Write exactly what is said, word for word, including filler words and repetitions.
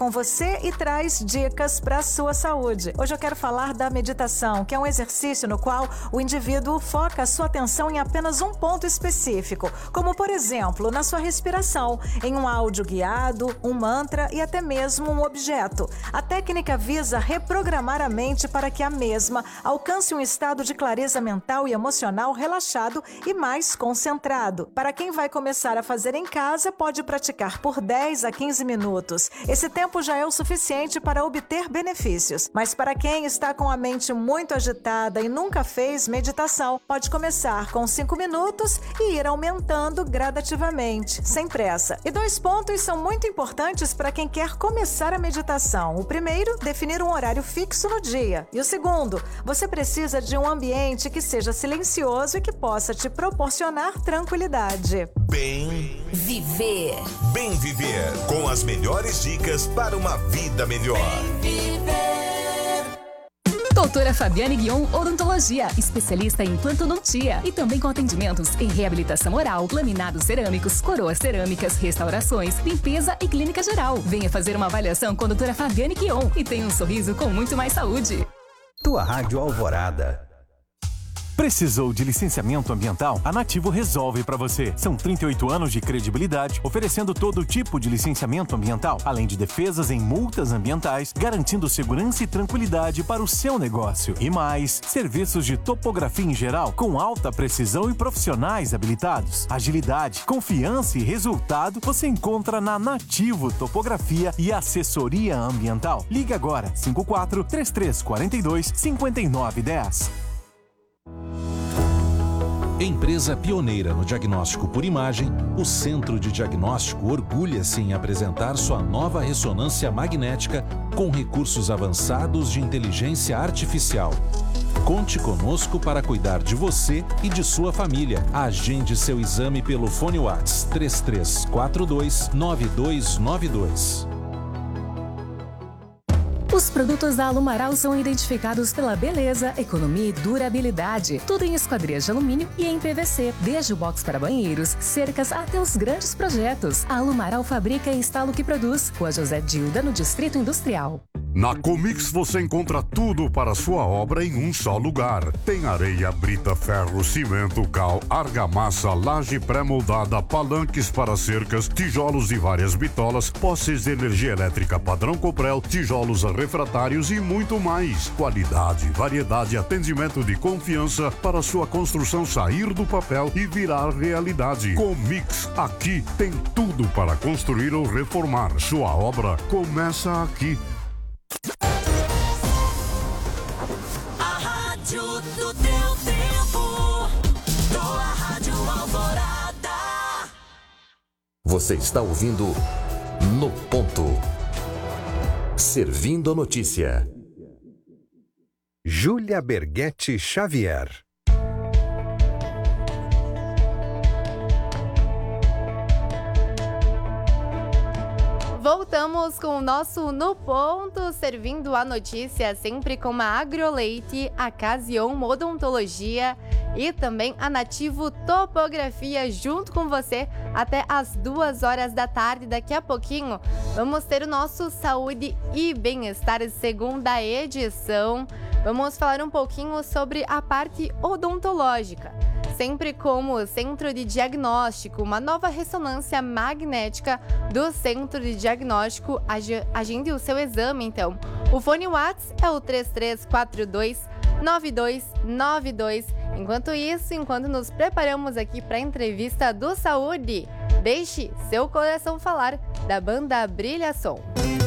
com você e traz dicas para a sua saúde. Hoje eu quero falar da meditação, que é um exercício no qual o indivíduo foca a sua atenção em apenas um ponto específico, como por exemplo, na sua respiração, em um áudio guiado, um mantra e até mesmo um objeto. A técnica visa reprogramar a mente para que a mesma alcance um estado de clareza mental e emocional relaxado e mais concentrado. Para quem vai começar a fazer em casa, pode praticar por dez a quinze minutos. Esse tempo já é o suficiente para obter benefícios. Mas para quem está com a mente muito agitada e nunca fez meditação, pode começar com cinco minutos e ir aumentando gradativamente, sem pressa. E dois pontos são muito importantes para quem quer começar a meditação. O primeiro, definir um horário fixo no dia. E o segundo, você precisa de um ambiente que seja silencioso e que possa te proporcionar tranquilidade. Bem Viver. Bem Viver, com as melhores dicas para uma vida melhor. Bem Viver. Doutora Fabiane Guion Odontologia, especialista em implantodontia e também com atendimentos em reabilitação oral, laminados cerâmicos, coroas cerâmicas, restaurações, limpeza e clínica geral. Venha fazer uma avaliação com a doutora Fabiane Guion e tenha um sorriso com muito mais saúde. Tua Rádio Alvorada. Precisou de licenciamento ambiental? A Nativo resolve para você. São trinta e oito anos de credibilidade, oferecendo todo tipo de licenciamento ambiental, além de defesas em multas ambientais, garantindo segurança e tranquilidade para o seu negócio. E mais, serviços de topografia em geral, com alta precisão e profissionais habilitados. Agilidade, confiança e resultado você encontra na Nativo Topografia e Assessoria Ambiental. Ligue agora, cinco quatro, três três quatro dois, cinco nove um zero. Empresa pioneira no diagnóstico por imagem, o Centro de Diagnóstico orgulha-se em apresentar sua nova ressonância magnética com recursos avançados de inteligência artificial. Conte conosco para cuidar de você e de sua família. Agende seu exame pelo fone WhatsApp três três quatro dois, nove dois nove dois. Os produtos da Alumaral são identificados pela beleza, economia e durabilidade. Tudo em esquadrias de alumínio e em P V C. Desde o box para banheiros, cercas até os grandes projetos. A Alumaral fabrica e instala o que produz. Rua José Dilda, no Distrito Industrial. Na Comix você encontra tudo para sua obra em um só lugar. Tem areia, brita, ferro, cimento, cal, argamassa, laje pré-moldada, palanques para cercas, tijolos e várias bitolas, postes de energia elétrica padrão Coprel, tijolos refratários e muito mais. Qualidade, variedade e atendimento de confiança para sua construção sair do papel e virar realidade. Comix, aqui tem tudo para construir ou reformar. Sua obra começa aqui. A rádio do teu tempo. Tua Rádio Alvorada. Você está ouvindo No Ponto. Servindo a notícia. Júlia Berghetti Xavier. Voltamos com o nosso No Ponto, servindo a notícia sempre com a Agroleite, a Casion Odontologia e também a Nativo Topografia junto com você até as duas horas da tarde. Daqui a pouquinho vamos ter o nosso Saúde e Bem-Estar segunda edição. Vamos falar um pouquinho sobre a parte odontológica. Sempre como Centro de Diagnóstico, uma nova ressonância magnética do Centro de Diagnóstico. Agende o seu exame, então. O fone WhatsApp é o três três quatro dois, nove dois nove dois. Enquanto isso, enquanto nos preparamos aqui para a entrevista do Saúde, deixe seu coração falar, da banda Brilha Som.